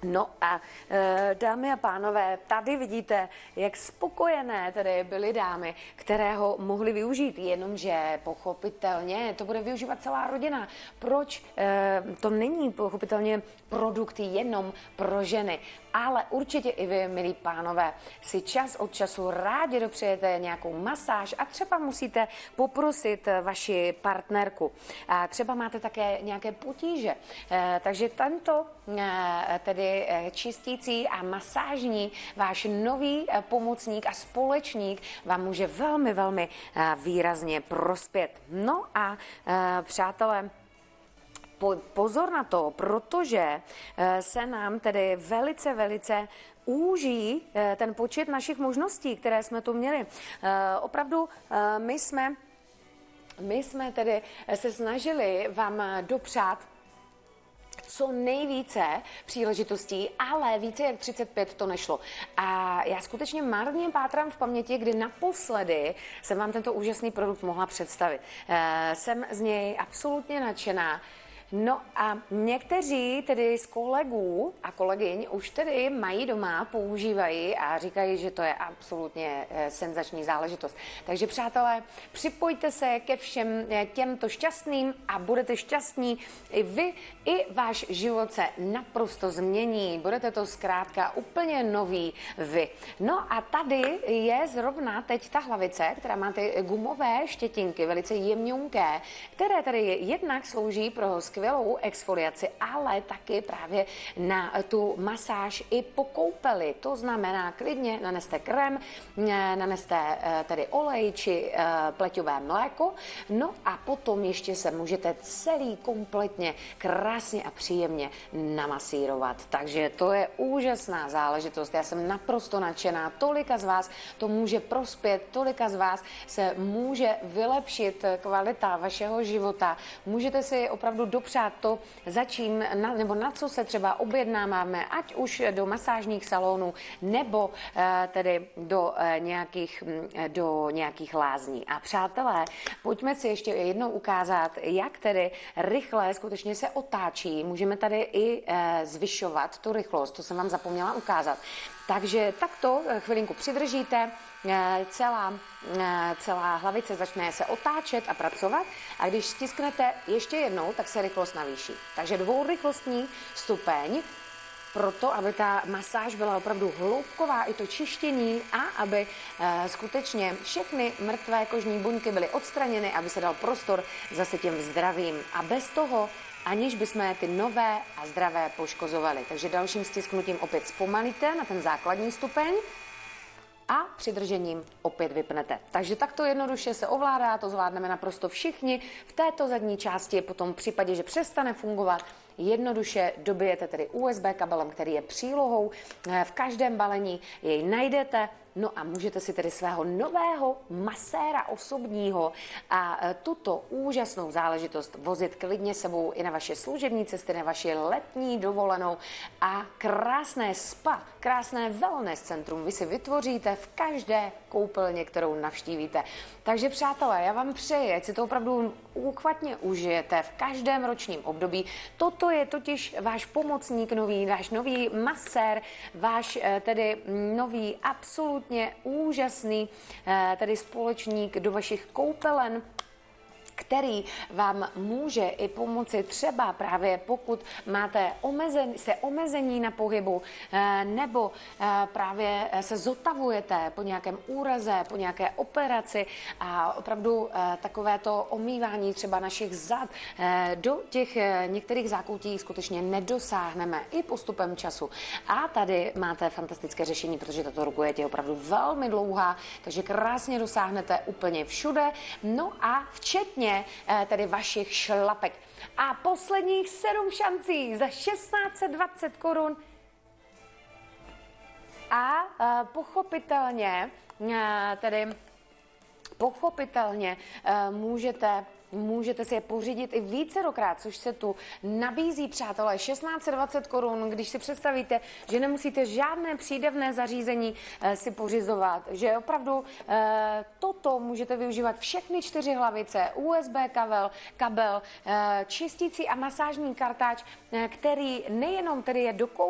No a dámy a pánové, tady vidíte, jak spokojené tedy byly dámy, které ho mohly využít, jenomže pochopitelně to bude využívat celá rodina. Proč? To není pochopitelně produkt jenom pro ženy, ale určitě i vy, milí pánové, si čas od času rádi dopřejete nějakou masáž a třeba musíte poprosit vaši partnerku. A třeba máte také nějaké potíže. Takže tento tedy čistící a masážní váš nový pomocník a společník vám může velmi, velmi výrazně prospět. No a přátelé, pozor na to, protože se nám tedy velice úží ten počet našich možností, které jsme tu měli. Opravdu my jsme tedy se snažili vám dopřát co nejvíce příležitostí, ale více jak 35 to nešlo. A já skutečně marně pátrám v paměti, kdy naposledy jsem vám tento úžasný produkt mohla představit. Jsem z něj absolutně nadšená. No a někteří tedy z kolegů a kolegyň už tedy mají doma, používají a říkají, že to je absolutně senzační záležitost. Takže přátelé, připojte se ke všem těmto šťastným a budete šťastní i vy, i váš život se naprosto změní. Budete to zkrátka úplně nový vy. No a tady je zrovna teď ta hlavice, která má ty gumové štětinky, velice jemňunké, které tady jednak slouží pro skvělou exfoliaci, ale taky právě na tu masáž i po koupeli. To znamená, klidně naneste krém, naneste tedy olej či pleťové mléko, no a potom ještě se můžete celý kompletně krásně a příjemně namasírovat. Takže to je úžasná záležitost. Já jsem naprosto nadšená. Tolika z vás to může prospět, tolika z vás se může vylepšit kvalita vašeho života. Můžete si opravdu dopřát to, za čím, nebo na co se třeba objednáváme, ať už do masážních salonů, nebo tedy do nějakých lázní. A přátelé, pojďme si ještě jednou ukázat, jak tedy rychle skutečně se otáčí. Můžeme tady i zvyšovat tu rychlost, to jsem vám zapomněla ukázat. Takže takto chvilinku přidržíte, celá hlavice začne se otáčet a pracovat a když stisknete ještě jednou, tak se rychlost navýší. Takže dvourychlostní stupeň, proto, aby ta masáž byla opravdu hloubková, i to čištění a aby skutečně všechny mrtvé kožní buňky byly odstraněny, aby se dal prostor zase těm zdravým. A bez toho, aniž bychom ty nové a zdravé poškozovali. Takže dalším stisknutím opět zpomalíte na ten základní stupeň a přidržením opět vypnete. Takže takto jednoduše se ovládá, to zvládneme naprosto všichni. V této zadní části potom v případě, že přestane fungovat, jednoduše dobijete tedy USB kabelem, který je přílohou. V každém balení jej najdete. No a můžete si tedy svého nového maséra osobního a tuto úžasnou záležitost vozit klidně sebou i na vaše služební cesty, na vaši letní dovolenou a krásné spa, krásné wellness centrum vy si vytvoříte v každé koupelně, kterou navštívíte. Takže přátelé, já vám přeji, ať si to opravdu úchvatně užijete v každém ročním období. Toto je totiž váš pomocník nový, váš nový masér, váš tedy nový absolutně úžasný tedy společník do vašich koupelen, který vám může i pomoci třeba právě pokud jste omezení na pohybu nebo právě se zotavujete po nějakém úraze, po nějaké operaci a opravdu takovéto omývání třeba našich zad do těch některých zákoutí skutečně nedosáhneme i postupem času. A tady máte fantastické řešení, protože tato rukojeť je opravdu velmi dlouhá, takže krásně dosáhnete úplně všude. No a včetně tedy vašich šlapek. A posledních 7 šancí za 1620 korun. A pochopitelně můžete si je pořídit i vícerokrát, což se tu nabízí, přátelé. 1620 korun, když si představíte, že nemusíte žádné přídavné zařízení si pořizovat, že opravdu toto můžete využívat všechny 4 hlavice, USB kabel, čistící a masážní kartáč, který nejenom tedy je do